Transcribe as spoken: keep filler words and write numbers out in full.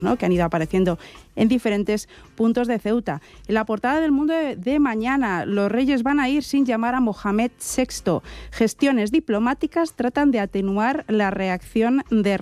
¿no?, que han ido apareciendo en diferentes puntos de Ceuta. En la portada del Mundo de, de mañana, los reyes van a ir sin llamar a Mohamed sexto. Gestiones diplomáticas tratan de atenuar la reacción de